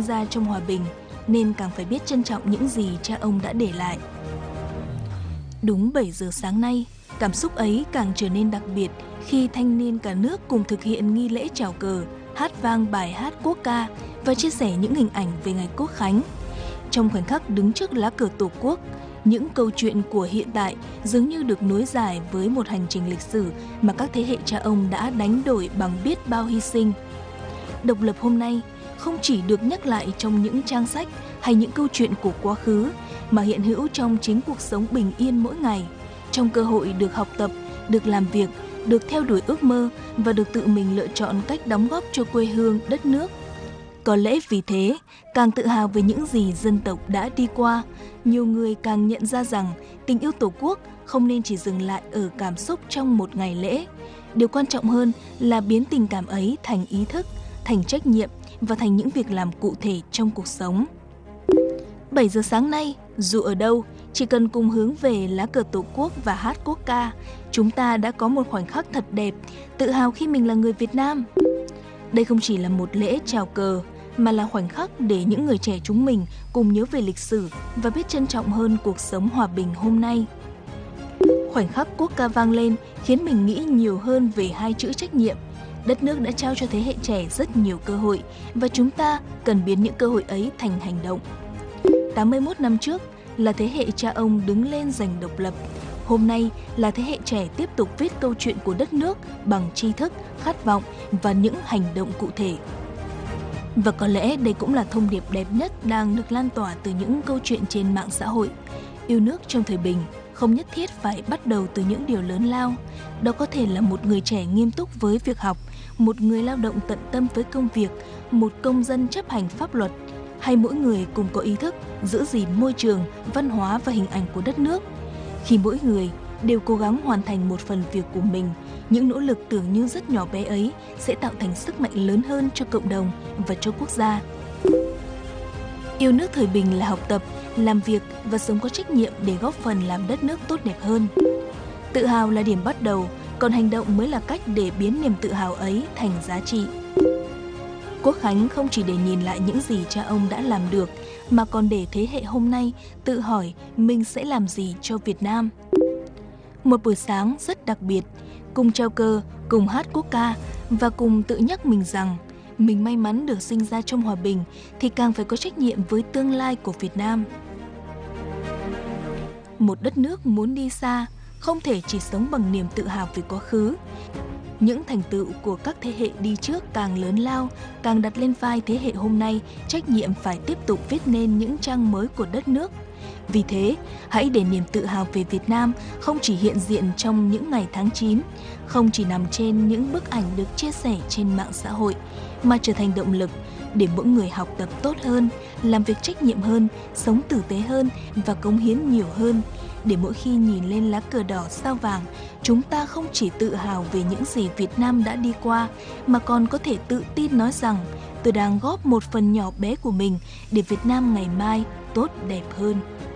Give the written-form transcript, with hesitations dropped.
sinh ra trong hòa bình, nên càng phải biết trân trọng những gì cha ông đã để lại. Đúng 7 giờ sáng nay, cảm xúc ấy càng trở nên đặc biệt khi thanh niên cả nước cùng thực hiện nghi lễ chào cờ, hát vang bài hát quốc ca và chia sẻ những hình ảnh về ngày Quốc khánh. Trong khoảnh khắc đứng trước lá cờ Tổ quốc, những câu chuyện của hiện tại dường như được nối dài với một hành trình lịch sử mà các thế hệ cha ông đã đánh đổi bằng biết bao hy sinh. Độc lập hôm nay không chỉ được nhắc lại trong những trang sách hay những câu chuyện của quá khứ, mà hiện hữu trong chính cuộc sống bình yên mỗi ngày, trong cơ hội được học tập, được làm việc, được theo đuổi ước mơ và được tự mình lựa chọn cách đóng góp cho quê hương, đất nước. Có lẽ vì thế, càng tự hào về những gì dân tộc đã đi qua, nhiều người càng nhận ra rằng tình yêu Tổ quốc không nên chỉ dừng lại ở cảm xúc trong một ngày lễ. Điều quan trọng hơn là biến tình cảm ấy thành ý thức, thành trách nhiệm và thành những việc làm cụ thể trong cuộc sống. 7 giờ sáng nay, dù ở đâu, chỉ cần cùng hướng về lá cờ Tổ quốc và hát quốc ca, chúng ta đã có một khoảnh khắc thật đẹp, tự hào khi mình là người Việt Nam. Đây không chỉ là một lễ chào cờ, mà là khoảnh khắc để những người trẻ chúng mình cùng nhớ về lịch sử và biết trân trọng hơn cuộc sống hòa bình hôm nay. Khoảnh khắc quốc ca vang lên khiến mình nghĩ nhiều hơn về hai chữ trách nhiệm. Đất nước đã trao cho thế hệ trẻ rất nhiều cơ hội và chúng ta cần biến những cơ hội ấy thành hành động. 81 năm trước là thế hệ cha ông đứng lên giành độc lập. Hôm nay là thế hệ trẻ tiếp tục viết câu chuyện của đất nước bằng tri thức, khát vọng và những hành động cụ thể. Và có lẽ đây cũng là thông điệp đẹp nhất đang được lan tỏa từ những câu chuyện trên mạng xã hội. Yêu nước trong thời bình không nhất thiết phải bắt đầu từ những điều lớn lao. Đó có thể là một người trẻ nghiêm túc với việc học, một người lao động tận tâm với công việc, một công dân chấp hành pháp luật, hay mỗi người cùng có ý thức giữ gìn môi trường, văn hóa và hình ảnh của đất nước. Khi mỗi người đều cố gắng hoàn thành một phần việc của mình, những nỗ lực tưởng như rất nhỏ bé ấy sẽ tạo thành sức mạnh lớn hơn cho cộng đồng và cho quốc gia. Yêu nước thời bình là học tập, làm việc và sống có trách nhiệm để góp phần làm đất nước tốt đẹp hơn. Tự hào là điểm bắt đầu, còn hành động mới là cách để biến niềm tự hào ấy thành giá trị. Quốc khánh không chỉ để nhìn lại những gì cha ông đã làm được, mà còn để thế hệ hôm nay tự hỏi mình sẽ làm gì cho Việt Nam. Một buổi sáng rất đặc biệt, cùng chào cờ, cùng hát quốc ca và cùng tự nhắc mình rằng mình may mắn được sinh ra trong hòa bình thì càng phải có trách nhiệm với tương lai của Việt Nam. Một đất nước muốn đi xa, không thể chỉ sống bằng niềm tự hào về quá khứ. Những thành tựu của các thế hệ đi trước càng lớn lao, càng đặt lên vai thế hệ hôm nay trách nhiệm phải tiếp tục viết nên những trang mới của đất nước. Vì thế, hãy để niềm tự hào về Việt Nam không chỉ hiện diện trong những ngày tháng 9, không chỉ nằm trên những bức ảnh được chia sẻ trên mạng xã hội, mà trở thành động lực để mỗi người học tập tốt hơn, làm việc trách nhiệm hơn, sống tử tế hơn và cống hiến nhiều hơn. Để mỗi khi nhìn lên lá cờ đỏ sao vàng, chúng ta không chỉ tự hào về những gì Việt Nam đã đi qua, mà còn có thể tự tin nói rằng tôi đang góp một phần nhỏ bé của mình để Việt Nam ngày mai tốt đẹp hơn.